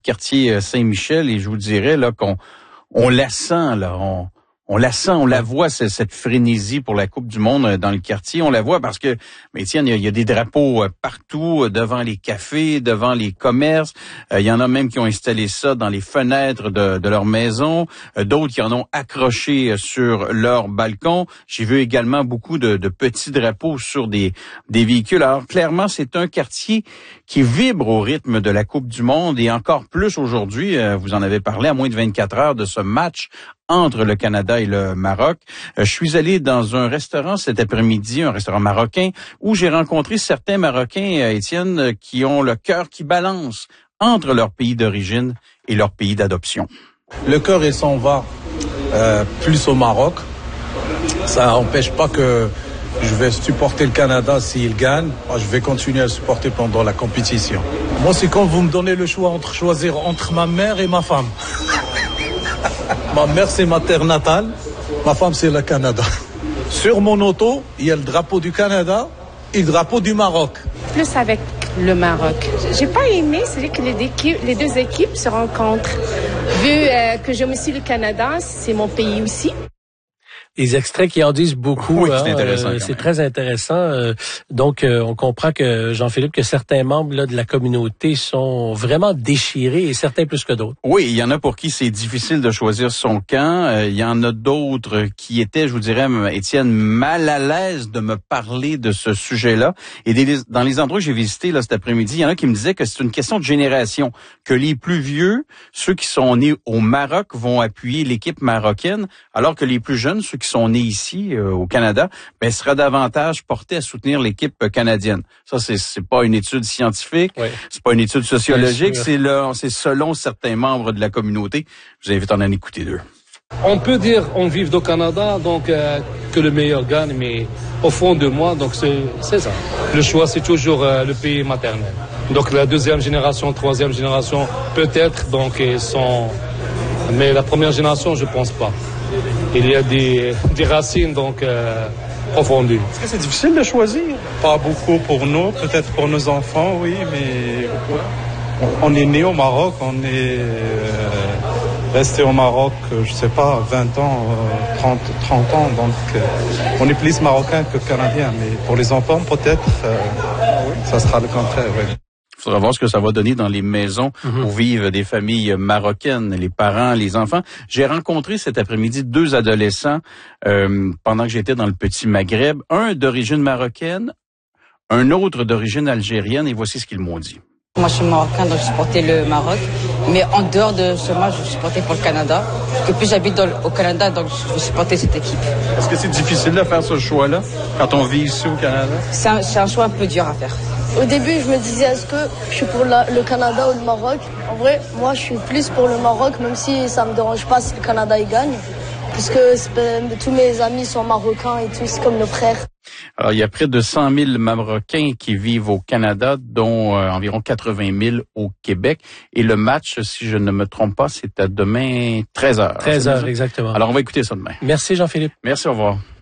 quartier Saint-Michel, et je vous dirais là qu'on la sent là, on la sent, on la voit, cette frénésie pour la Coupe du Monde dans le quartier. On la voit parce que, mais tiens, il y a des drapeaux partout, devant les cafés, devant les commerces. Il y en a même qui ont installé ça dans les fenêtres de leur maison. D'autres qui en ont accroché sur leur balcon. J'ai vu également beaucoup de petits drapeaux sur des véhicules. Alors, clairement, c'est un quartier qui vibre au rythme de la Coupe du Monde, et encore plus aujourd'hui. Vous en avez parlé, à moins de 24 heures de ce match entre le Canada et le Maroc. Je suis allé dans un restaurant cet après-midi, un restaurant marocain, où j'ai rencontré certains Marocains, Étienne, qui ont le cœur qui balance entre leur pays d'origine et leur pays d'adoption. Le cœur, il s'en va plus au Maroc. Ça n'empêche pas que je vais supporter le Canada s'il gagne. Je vais continuer à le supporter pendant la compétition. Moi, c'est quand vous me donnez le choix entre choisir entre ma mère et ma femme. Ma mère, c'est ma terre natale. Ma femme, c'est le Canada. Sur mon auto, il y a le drapeau du Canada et le drapeau du Maroc. Plus avec le Maroc. J'ai pas aimé, c'est que les deux équipes se rencontrent. Vu que je me suis le Canada, c'est mon pays aussi. Les extraits qui en disent beaucoup. Oui, c'est intéressant. C'est très intéressant. Donc, on comprend que, Jean-Philippe, que certains membres là, de la communauté sont vraiment déchirés, et certains plus que d'autres. Oui, il y en a pour qui c'est difficile de choisir son camp. Il y en a d'autres qui étaient, je vous dirais, Étienne, mal à l'aise de me parler de ce sujet-là. Et dans les endroits que j'ai visités là cet après-midi, il y en a qui me disaient que c'est une question de génération, que les plus vieux, ceux qui sont nés au Maroc, vont appuyer l'équipe marocaine, alors que les plus jeunes, ceux qui sont nés ici au Canada, sera davantage porté à soutenir l'équipe canadienne. Ça, c'est pas une étude scientifique, oui. C'est pas une étude sociologique, c'est selon certains membres de la communauté. Je vous invite à en écouter deux. On peut dire on vit au Canada, donc que le meilleur gagne, mais au fond de moi, donc c'est ça. Le choix, c'est toujours le pays maternel. Donc la deuxième génération, troisième génération, peut-être, donc ils sont, mais la première génération, je pense pas. Il y a des racines donc profondes. Est-ce que c'est difficile de choisir? Pas beaucoup pour nous, peut-être pour nos enfants, oui, mais on est né au Maroc, on est resté au Maroc, je sais pas, 20 ans, 30 ans, donc on est plus marocain que canadien, mais pour les enfants, peut-être, ça sera le contraire, oui. Il faudra voir ce que ça va donner dans les maisons où vivent des familles marocaines, les parents, les enfants. J'ai rencontré cet après-midi 2 adolescents pendant que j'étais dans le petit Maghreb, un d'origine marocaine, un autre d'origine algérienne, et voici ce qu'ils m'ont dit. Moi, je suis marocain, donc je supportais le Maroc. Mais en dehors de ce match, je supportais pour le Canada. Et puis j'habite au Canada, donc je supportais cette équipe. Est-ce que c'est difficile de faire ce choix-là quand on vit ici au Canada? C'est un choix un peu dur à faire. Au début, je me disais, est-ce que je suis pour le Canada ou le Maroc? En vrai, moi, je suis plus pour le Maroc, même si ça me dérange pas si le Canada il gagne. Puisque tous mes amis sont marocains et tout, c'est comme nos frères. Alors, il y a près de 100 000 Marocains qui vivent au Canada, dont environ 80 000 au Québec. Et le match, si je ne me trompe pas, c'est à demain 13h. 13h, exactement. Alors, on va écouter ça demain. Merci, Jean-Philippe. Merci, au revoir.